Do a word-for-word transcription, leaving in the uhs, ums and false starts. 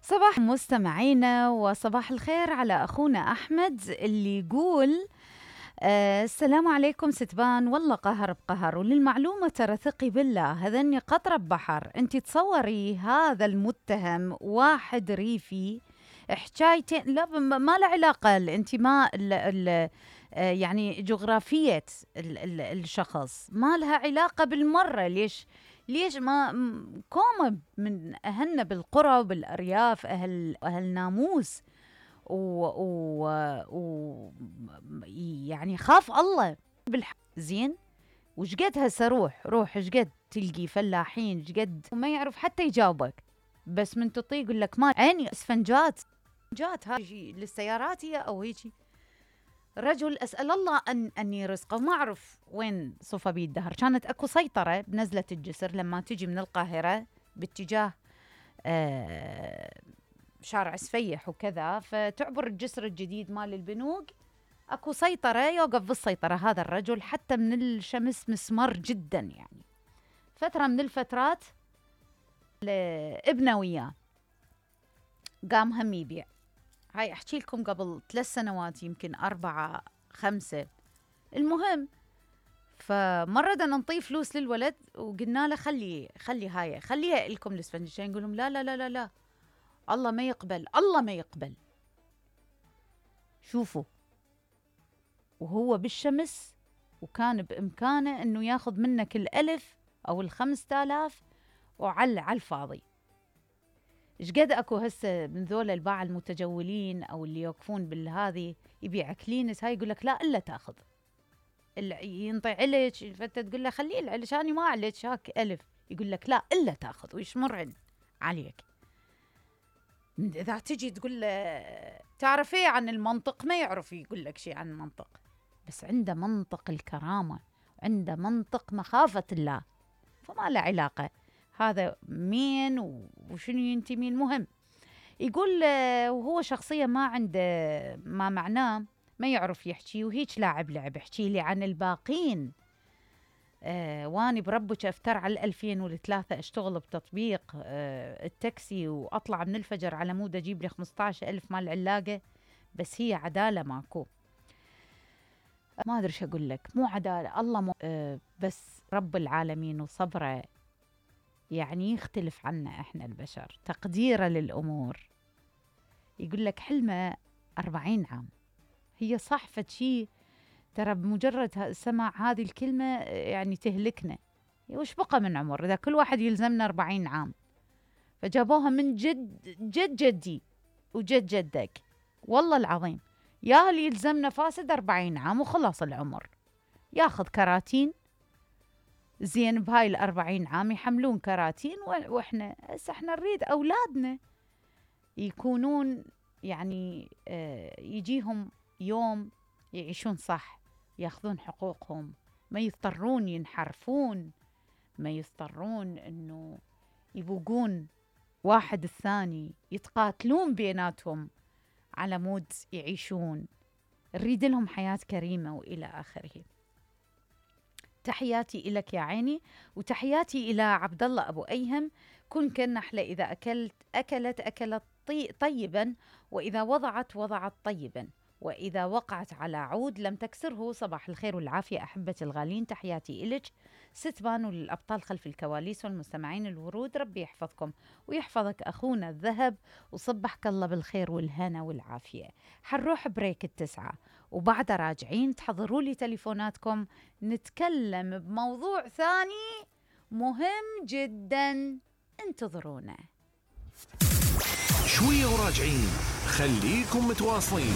صباح مستمعينا وصباح الخير على أخونا أحمد اللي يقول آه السلام عليكم ستبان، والله قهر بقهر. وللمعلومة ترى ثقي بالله هذني قطرة بحر. انت تصوري هذا المتهم واحد ريفي حكايتين، لا م- ما له علاقة الانتماء ال ال آه، يعني جغرافية ال ال الشخص ما لها علاقة بالمرة. ليش ليش ما م- كومة من أهلنا بالقرى وبالأرياف، أهل أهل ناموس و, و, و يعني خاف الله بالح... زين. وش قد هسه روح روح ايش قد تلقي فلاحين ايش قد وما يعرف حتى يجاوبك، بس من تطي يقول لك ما عيني اسفنجات جات هاي للسيارات هي او هيجي. رجل اسال الله ان اني رزقه وما اعرف وين صفى بيه الدهر. كانت اكو سيطره بنزله الجسر لما تجي من القاهره باتجاه آه شارع سفيح وكذا، فتعبر الجسر الجديد مال البنوك. اكو سيطره يوقف بالسيطره هذا الرجل حتى من الشمس مسمر جدا، يعني فتره من الفترات ابنه وياه قام هم يبيع. هاي احكي لكم قبل ثلاث سنوات يمكن أربعة خمسة. المهم فمرة بدنا نعطيه فلوس للولد وقلنا له خلي خلي هاي خليها لكم الاسفنجين. يقول لهم لا لا لا لا لا الله ما يقبل الله ما يقبل. شوفوا وهو بالشمس وكان بإمكانه أنه ياخذ منك الألف أو الخمسة آلاف وعلى على الفاضي. إيش قد أكو هسه من ذول الباعة المتجولين أو اللي يوقفون بالهذه يبيع كلينس، هاي يقول لك لا إلا تاخذ، ينطي عليك فتى تقول له خليه علشان ما عليك شاك ألف، يقول لك لا إلا تاخذ ويشمر عليك. إذا تجي تقول له تعرف إيه عن المنطق ما يعرف يقول لك شيء عن المنطق، بس عنده منطق الكرامة، عنده منطق مخافة الله، فما له علاقة هذا مين وشنو ينتمي. المهم يقول وهو شخصية ما عنده ما معناه، ما يعرف يحكي وهيك لاعب لعب. احكي لي عن الباقين. آه واني بربك افتر على الألفين والثلاثة اشتغل بتطبيق آه التاكسي واطلع من الفجر على مود اجيب لي خمسة عشر ألف مال علاقة، بس هي عدالة ماكو. ما ادري شو اقول لك، مو عدالة الله مو آه بس رب العالمين وصبره يعني يختلف عنا احنا البشر تقديره للامور. يقول لك حلمه أربعين عام، هي صح فشي ترى بمجرد سماع هذه الكلمة يعني تهلكنا. وش بقى من عمر إذا كل واحد يلزمنا أربعين عام؟ فجابوها من جد جد جدي وجد جدك، والله العظيم يا اللي يلزمنا فاسد أربعين عام وخلاص العمر. ياخذ كراتين زين بهاي الأربعين عام يحملون كراتين، وإحنا هسه إحنا نريد أولادنا يكونون يعني آه يجيهم يوم يعيشون صح، ياخذون حقوقهم، ما يضطرون ينحرفون، ما يضطرون انه يبوقون واحد الثاني، يتقاتلون بيناتهم على مود يعيشون. نريد لهم حياة كريمة وإلى آخره. تحياتي إلك يا عيني، وتحياتي إلى عبد الله أبو أيهم. كن كالنحلة إذا أكلت أكلت أكلت طي طيبا، وإذا وضعت وضعت طيبا، وإذا وقعت على عود لم تكسره. صباح الخير والعافية أحبتي الغالين، تحياتي إلك ستبان وللأبطال خلف الكواليس والمستمعين الورود. ربي يحفظكم ويحفظك أخونا الذهب، وصبحك الله بالخير والهنا والعافية. حنروح بريك التسعة وبعد راجعين تحضروا لي تليفوناتكم، نتكلم بموضوع ثاني مهم جدا، انتظرونا شوية وراجعين، خليكم متواصلين.